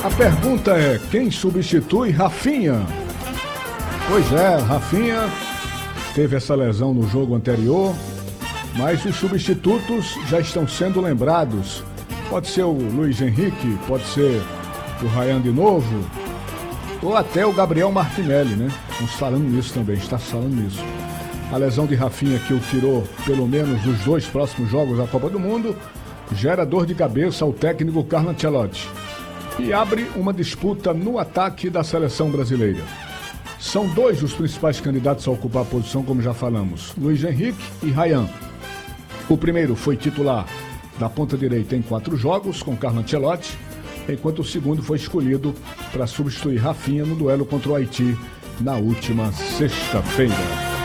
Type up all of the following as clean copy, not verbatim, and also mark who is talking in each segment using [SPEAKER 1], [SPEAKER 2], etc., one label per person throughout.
[SPEAKER 1] A pergunta é, quem substitui Rafinha? Pois é, Rafinha teve essa lesão no jogo anterior, mas os substitutos já estão sendo lembrados. Pode ser o Luiz Henrique, pode ser o Ryan de novo, ou até o Gabriel Martinelli, né? Estamos falando nisso também, está falando nisso. A lesão de Rafinha, que o tirou pelo menos dos 2 próximos jogos da Copa do Mundo, gera dor de cabeça ao técnico Carlo Ancelotti e abre uma disputa no ataque da seleção brasileira. São 2 os principais candidatos a ocupar a posição, como já falamos, Luiz Henrique e Ryan. O primeiro foi titular da ponta direita em 4 jogos com Carlo Ancelotti, enquanto o segundo foi escolhido para substituir Rafinha no duelo contra o Haiti na última sexta-feira.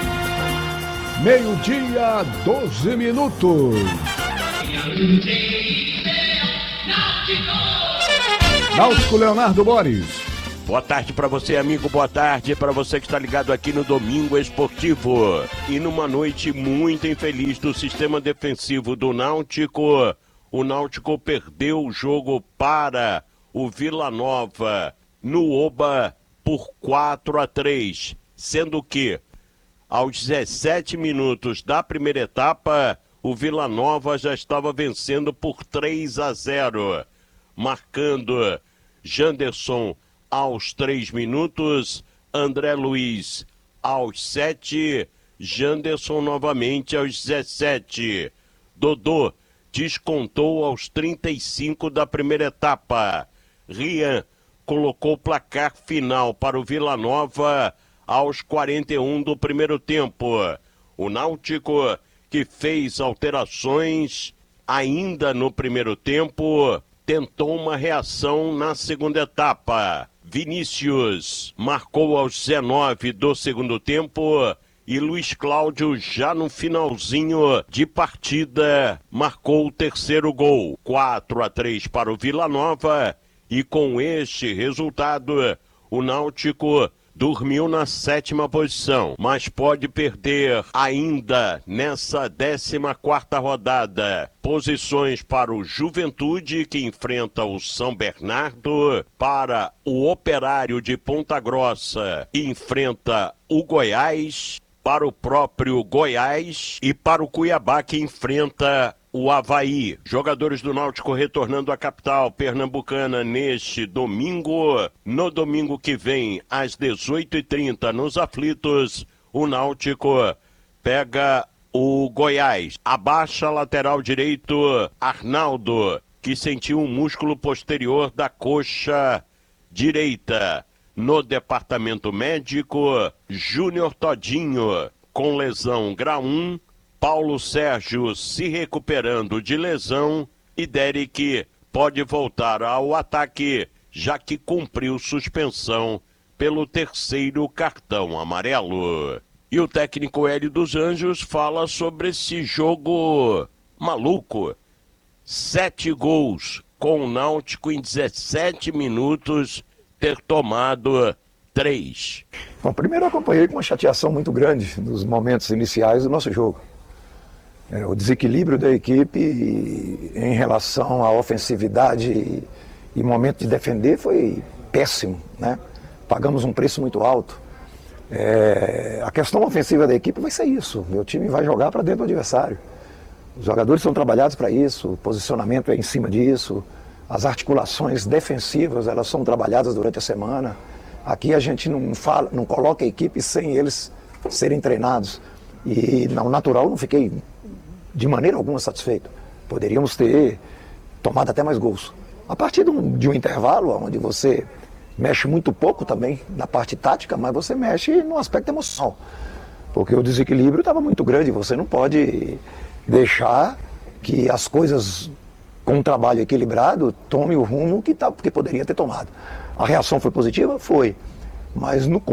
[SPEAKER 1] 12:12. Náutico, Leonardo Boris.
[SPEAKER 2] Boa tarde para você, amigo, boa tarde para você que está ligado aqui no Domingo Esportivo. E numa noite muito infeliz do sistema defensivo do Náutico, o Náutico perdeu o jogo para o Vila Nova no Oba por 4-3, sendo que aos 17 minutos da primeira etapa, o Vila Nova já estava vencendo por 3-0, marcando Janderson aos 3 minutos, André Luiz aos 7, Janderson novamente aos 17. Dodô descontou aos 35 da primeira etapa. Rian colocou o placar final para o Vila Nova aos 41 do primeiro tempo. O Náutico, que fez alterações ainda no primeiro tempo, tentou uma reação na segunda etapa. Vinícius marcou aos 19 do segundo tempo e Luiz Cláudio, já no finalzinho de partida, marcou o terceiro gol. 4-3 para o Vila Nova, e com este resultado, o Náutico dormiu na 7ª posição, mas pode perder ainda nessa 14ª rodada posições para o Juventude, que enfrenta o São Bernardo, para o Operário de Ponta Grossa, que enfrenta o Goiás, para o próprio Goiás e para o Cuiabá, que enfrenta o Avaí. Jogadores do Náutico retornando à capital pernambucana neste domingo. No domingo que vem, às 18h30, nos Aflitos, o Náutico pega o Goiás. Abaixa lateral direito Arnaldo, que sentiu um músculo posterior da coxa direita. No departamento médico, Júnior Todinho, com lesão grau 1, Paulo Sérgio se recuperando de lesão e Derek pode voltar ao ataque, já que cumpriu suspensão pelo 3º cartão amarelo. E o técnico Hélio dos Anjos fala sobre esse jogo maluco. 7 gols com o Náutico em 17 minutos ter tomado 3.
[SPEAKER 3] Bom, primeiro eu acompanhei com uma chateação muito grande nos momentos iniciais do nosso jogo. O desequilíbrio da equipe em relação à ofensividade e momento de defender foi péssimo, né? Pagamos um preço muito alto. A questão ofensiva da equipe vai ser isso. Meu time vai jogar para dentro do adversário. Os jogadores são trabalhados para isso, o posicionamento é em cima disso, as articulações defensivas elas são trabalhadas durante a semana. Aqui a gente não coloca a equipe sem eles serem treinados. E no natural não fiquei de maneira alguma satisfeito. Poderíamos ter tomado até mais gols. A partir de um intervalo, onde você mexe muito pouco também na parte tática, mas você mexe no aspecto emocional. Porque o desequilíbrio estava muito grande, você não pode deixar que as coisas com um trabalho equilibrado tome o rumo que poderia ter tomado. A reação foi positiva? Foi. Mas no